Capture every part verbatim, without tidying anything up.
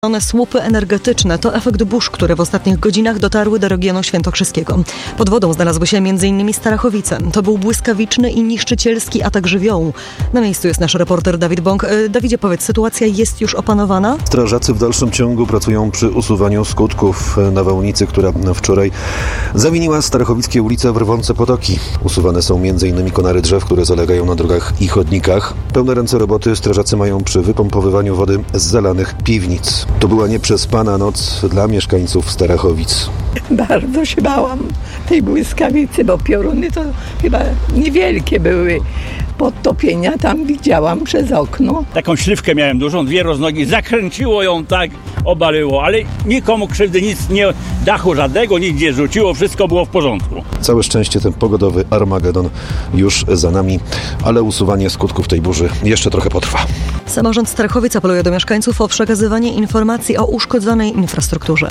Słupy energetyczne to efekt burz, które w ostatnich godzinach dotarły do regionu świętokrzyskiego. Pod wodą znalazły się między innymi Starachowice. To był błyskawiczny i niszczycielski atak żywiołu. Na miejscu jest nasz reporter Dawid Bąk. Dawidzie, powiedz, sytuacja jest już opanowana? Strażacy w dalszym ciągu pracują przy usuwaniu skutków nawałnicy, która wczoraj zawiniła starachowickie ulice w rwące potoki. Usuwane są między innymi konary drzew, które zalegają na drogach i chodnikach. Pełne ręce roboty strażacy mają przy wypompowywaniu wody z zalanych piwnic. To była nieprzespana noc dla mieszkańców Starachowic. Bardzo się bałam tej błyskawicy, bo pioruny to chyba niewielkie były. Podtopienia tam widziałam przez okno. Taką śliwkę miałem dużą, dwie roznogi, zakręciło ją tak, obaliło, ale nikomu krzywdy, nic nie, dachu żadnego, nic nie rzuciło, wszystko było w porządku. Całe szczęście ten pogodowy Armagedon już za nami, ale usuwanie skutków tej burzy jeszcze trochę potrwa. Samorząd Starachowic apeluje do mieszkańców o przekazywanie informacji o uszkodzonej infrastrukturze.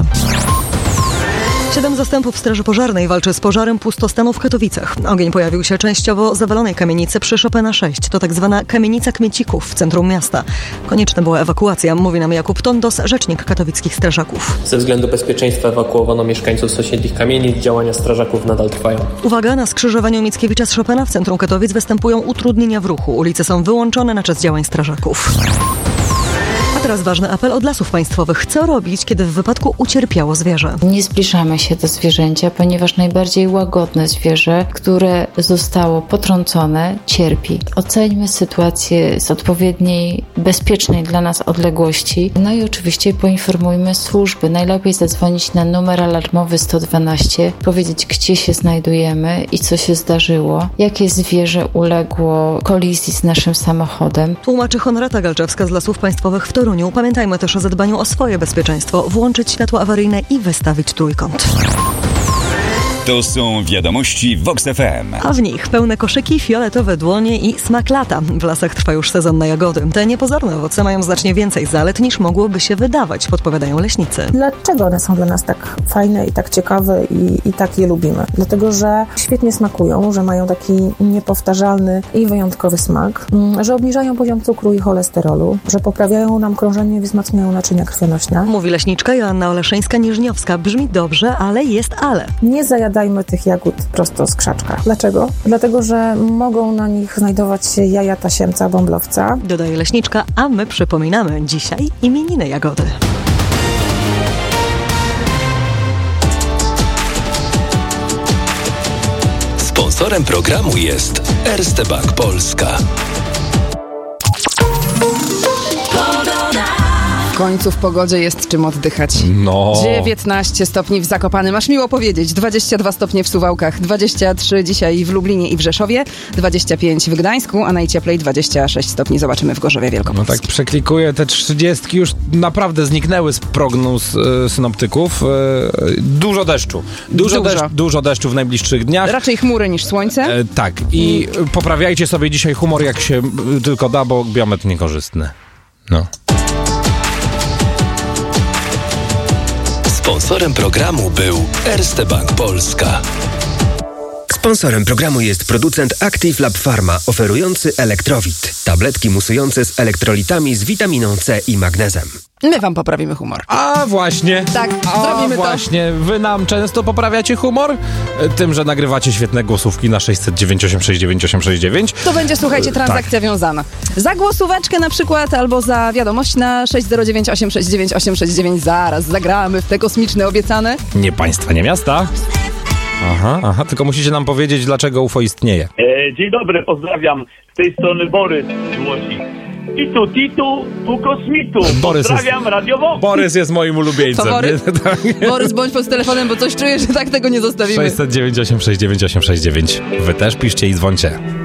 Siedem zastępów Straży Pożarnej walczy z pożarem pustostanu w Katowicach. Ogień pojawił się częściowo w zawalonej kamienicy przy Chopina sześć. To tak zwana kamienica Kmiecików w centrum miasta. Konieczna była ewakuacja, mówi nam Jakub Tondos, rzecznik katowickich strażaków. Ze względu bezpieczeństwa ewakuowano mieszkańców sąsiednich kamienic. Działania strażaków nadal trwają. Uwaga, na skrzyżowaniu Mickiewicza z Chopina w centrum Katowic występują utrudnienia w ruchu. Ulice są wyłączone na czas działań strażaków. A teraz ważny apel od Lasów Państwowych. Co robić, kiedy w wypadku ucierpiało zwierzę? Nie zbliżamy się do zwierzęcia, ponieważ najbardziej łagodne zwierzę, które zostało potrącone, cierpi. Oceńmy sytuację z odpowiedniej, bezpiecznej dla nas odległości. No i oczywiście poinformujmy służby. Najlepiej zadzwonić na numer alarmowy sto dwanaście, powiedzieć, gdzie się znajdujemy i co się zdarzyło, jakie zwierzę uległo kolizji z naszym samochodem. Tłumaczy Honorata Galczewska z Lasów Państwowych w Toruniu. Pamiętajmy też o zadbaniu o swoje bezpieczeństwo, włączyć światło awaryjne i wystawić trójkąt. To są wiadomości Vox F M. A w nich pełne koszyki, fioletowe dłonie i smak lata. W lasach trwa już sezon na jagody. Te niepozorne owoce mają znacznie więcej zalet niż mogłoby się wydawać, podpowiadają leśnicy. Dlaczego one są dla nas tak fajne i tak ciekawe i, i tak je lubimy? Dlatego, że świetnie smakują, że mają taki niepowtarzalny i wyjątkowy smak, że obniżają poziom cukru i cholesterolu, że poprawiają nam krążenie i wzmacniają naczynia krwionośne. Mówi leśniczka Joanna Oleszyńska-Nieżniowska. Brzmi dobrze, ale jest ale. Nie zajadajmy tych jagód prosto z krzaczka. Dlaczego? Dlatego, że mogą na nich znajdować się jaja tasiemca, bąblowca. Dodaje leśniczka, a my przypominamy dzisiaj imieniny jagody. Sponsorem programu jest Erste Bank Polska. W końcu w pogodzie jest czym oddychać. No. dziewiętnaście stopni w Zakopanem, aż miło powiedzieć. dwadzieścia dwa stopnie w Suwałkach, dwadzieścia trzy dzisiaj w Lublinie i w Rzeszowie, dwadzieścia pięć w Gdańsku, a najcieplej dwadzieścia sześć stopni zobaczymy w Gorzowie Wielkopolskim. No tak przeklikuję, te trzydziestki już naprawdę zniknęły z prognoz e, synoptyków. E, dużo deszczu. Dużo, dużo. Deszcz, dużo deszczu w najbliższych dniach. Raczej chmury niż słońce. E, tak. I mm. poprawiajcie sobie dzisiaj humor jak się tylko da, bo biometr niekorzystny. No. Sponsorem programu był Erste Bank Polska. Sponsorem programu jest producent Active Lab Pharma, oferujący Elektrowit. Tabletki musujące z elektrolitami z witaminą C i magnezem. My wam poprawimy humor. A właśnie. Tak, A zrobimy właśnie. To. Wy nam często poprawiacie humor? Tym, że nagrywacie świetne głosówki na sześć zero dziewięć osiem sześć dziewięć osiem sześć dziewięć. To będzie, słuchajcie, transakcja tak. wiązana. Za głosóweczkę na przykład, albo za wiadomość na sześć zero dziewięć osiem sześć dziewięć osiem sześć dziewięć. Zaraz zagramy w te kosmiczne obiecane. Nie państwa, nie miasta. Aha, aha, tylko musicie nam powiedzieć, dlaczego U F O istnieje. E, dzień dobry, pozdrawiam. Z tej strony Borys głosi. Titu, titu, tu kosmitu. Borys pozdrawiam, jest, Radio Vox. Borys jest moim ulubieńcem. To Borys? Borys, bądź pod telefonem, bo coś czuję, że tak tego nie zostawimy. sześć zero dziewięć osiem sześć dziewięć osiem sześć dziewięć. Wy też piszcie i dzwońcie.